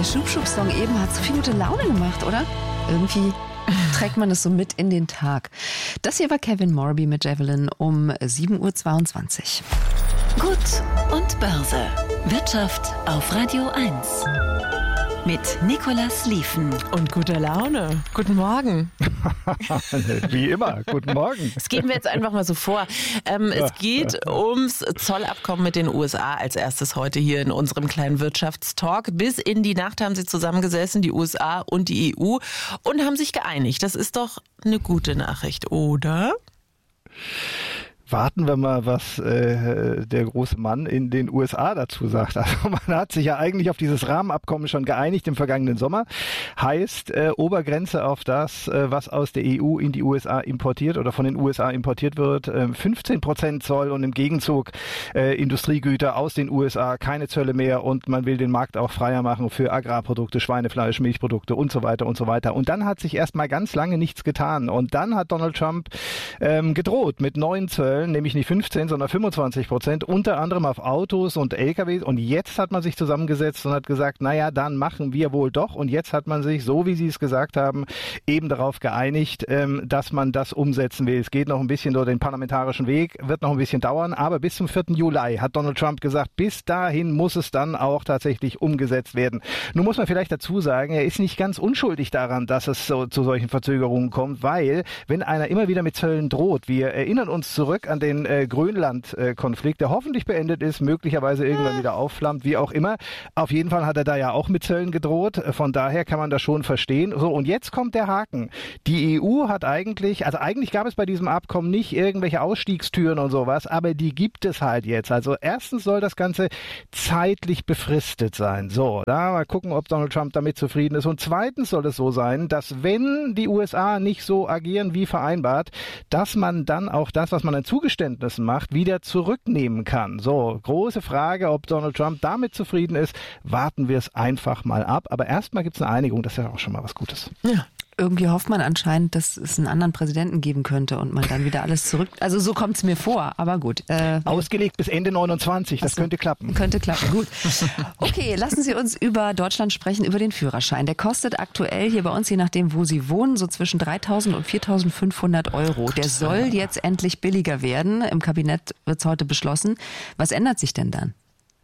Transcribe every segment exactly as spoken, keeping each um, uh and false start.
Schub-Schub-Song eben hat so viel gute Laune gemacht, oder? Irgendwie trägt man es so mit in den Tag. Das hier war Kevin Morby mit Javelin um sieben Uhr zweiundzwanzig. Gut und Börse. Wirtschaft auf Radio eins. Mit Nicolas Liefen. Und guter Laune. Guten Morgen. Wie immer, guten Morgen. Das geben wir jetzt einfach mal so vor. Ähm, es geht ums Zollabkommen mit den U S A als erstes heute hier in unserem kleinen Wirtschaftstalk. Bis in die Nacht haben sie zusammengesessen, die U S A und die E U, und haben sich geeinigt. Das ist doch eine gute Nachricht, oder? Warten wir mal, was äh, der große Mann in den U S A dazu sagt. Also man hat sich ja eigentlich auf dieses Rahmenabkommen schon geeinigt im vergangenen Sommer. Heißt, äh, Obergrenze auf das, äh, was aus der E U in die U S A importiert oder von den U S A importiert wird, äh, fünfzehn Prozent Zoll und im Gegenzug äh, Industriegüter aus den U S A, keine Zölle mehr, und man will den Markt auch freier machen für Agrarprodukte, Schweinefleisch, Milchprodukte und so weiter und so weiter. Und dann hat sich erstmal ganz lange nichts getan. Und dann hat Donald Trump ähm, gedroht mit neuen Zöllen, nämlich nicht fünfzehn, sondern fünfundzwanzig Prozent, unter anderem auf Autos und L K Ws. Und jetzt hat man sich zusammengesetzt und hat gesagt, naja, dann machen wir wohl doch. Und jetzt hat man sich, so wie Sie es gesagt haben, eben darauf geeinigt, ähm, dass man das umsetzen will. Es geht noch ein bisschen durch den parlamentarischen Weg, wird noch ein bisschen dauern, aber bis zum vierten Juli hat Donald Trump gesagt, bis dahin muss es dann auch tatsächlich umgesetzt werden. Nun muss man vielleicht dazu sagen, er ist nicht ganz unschuldig daran, dass es so zu solchen Verzögerungen kommt, weil wenn einer immer wieder mit Zöllen droht, wir erinnern uns zurück an den äh, Grönland-Konflikt, der hoffentlich beendet ist, möglicherweise irgendwann wieder aufflammt, wie auch immer. Auf jeden Fall hat er da ja auch mit Zöllen gedroht. Von daher kann man das schon verstehen. So, und jetzt kommt der Haken. Die E U hat eigentlich, also eigentlich gab es bei diesem Abkommen nicht irgendwelche Ausstiegstüren und sowas, aber die gibt es halt jetzt. Also erstens soll das Ganze zeitlich befristet sein. So, da mal gucken, ob Donald Trump damit zufrieden ist. Und zweitens soll es so sein, dass wenn die U S A nicht so agieren wie vereinbart, dass man dann auch das, was man an Zugeständnissen macht, wieder zurücknehmen kann. So, große Frage, ob Donald Trump damit zufrieden ist. Warten wir es einfach mal ab. Aber erstmal gibt es eine Einigung, das ist ja auch schon mal was Gutes. Ja. Irgendwie hofft man anscheinend, dass es einen anderen Präsidenten geben könnte und man dann wieder alles zurück... Also so kommt es mir vor, aber gut. Äh, Ausgelegt bis Ende neunundzwanzig, das so, könnte klappen. Könnte klappen, gut. Okay, lassen Sie uns über Deutschland sprechen, über den Führerschein. Der kostet aktuell hier bei uns, je nachdem, wo Sie wohnen, so zwischen dreitausend und viertausendfünfhundert Euro. Der soll jetzt endlich billiger werden. Im Kabinett wird es heute beschlossen. Was ändert sich denn dann?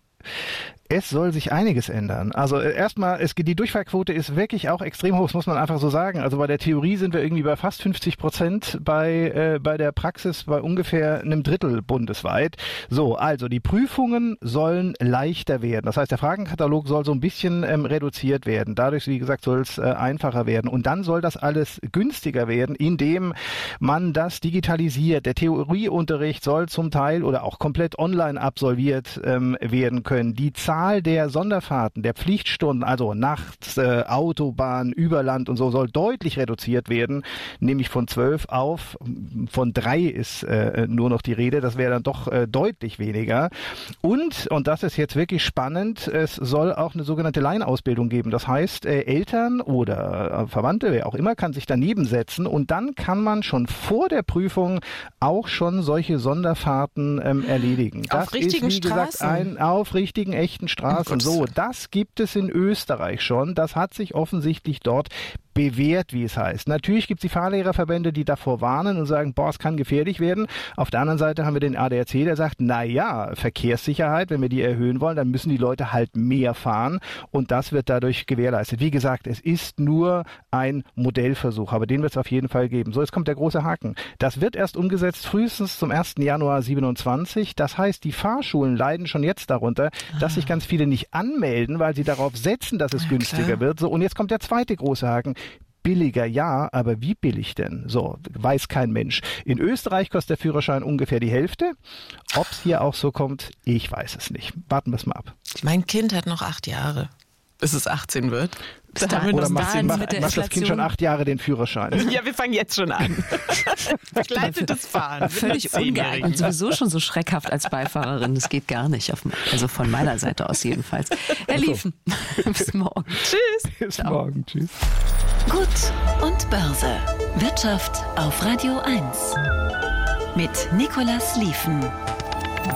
Es soll sich einiges ändern. Also erstmal, es, die Durchfallquote ist wirklich auch extrem hoch, das muss man einfach so sagen. Also bei der Theorie sind wir irgendwie bei fast fünfzig Prozent, bei äh, bei der Praxis bei ungefähr einem Drittel bundesweit. So, also die Prüfungen sollen leichter werden. Das heißt, der Fragenkatalog soll so ein bisschen ähm, reduziert werden. Dadurch, wie gesagt, soll es äh, einfacher werden. Und dann soll das alles günstiger werden, indem man das digitalisiert. Der Theorieunterricht soll zum Teil oder auch komplett online absolviert ähm, werden können. Die Zahl der Sonderfahrten, der Pflichtstunden, also nachts, äh, Autobahn, über Land und so, soll deutlich reduziert werden, nämlich von zwölf auf, von drei ist äh, nur noch die Rede, das wäre dann doch äh, deutlich weniger. Und, und das ist jetzt wirklich spannend, es soll auch eine sogenannte Laienausbildung geben. Das heißt, äh, Eltern oder äh, Verwandte, wer auch immer, kann sich daneben setzen und dann kann man schon vor der Prüfung auch schon solche Sonderfahrten ähm, erledigen. Das auf richtigen ist, wie Straßen? gesagt, ein, auf richtigen, echten Straßen. So, das gibt es in Österreich schon. Das hat sich offensichtlich dort bewährt, wie es heißt. Natürlich gibt es die Fahrlehrerverbände, die davor warnen und sagen, boah, es kann gefährlich werden. Auf der anderen Seite haben wir den A D A C, der sagt, na ja, Verkehrssicherheit, wenn wir die erhöhen wollen, dann müssen die Leute halt mehr fahren und das wird dadurch gewährleistet. Wie gesagt, es ist nur ein Modellversuch, aber den wird es auf jeden Fall geben. So, jetzt kommt der große Haken. Das wird erst umgesetzt frühestens zum ersten Januar siebenundzwanzig. Das heißt, die Fahrschulen leiden schon jetzt darunter, ah. dass sich ganz viele nicht anmelden, weil sie darauf setzen, dass es ja, günstiger klar. wird. So, und jetzt kommt der zweite große Haken. Billiger ja, aber wie billig denn? So, weiß kein Mensch. In Österreich kostet der Führerschein ungefähr die Hälfte. Ob es hier auch so kommt, ich weiß es nicht. Warten wir es mal ab. Mein Kind hat noch acht Jahre, bis es achtzehn wird. Da da Oder macht, macht, macht das Kind schon acht Jahre den Führerschein? Ja, wir fangen jetzt schon an. Begleitetes Fahren. Völlig ungeeignet. Sowieso schon so schreckhaft als Beifahrerin. Das geht gar nicht. Auf, also von meiner Seite aus jedenfalls. Herr Liefen, bis morgen. Tschüss. Bis Ciao. morgen. Tschüss. Gut und Börse. Wirtschaft auf Radio eins. Mit Nicolas Liefen.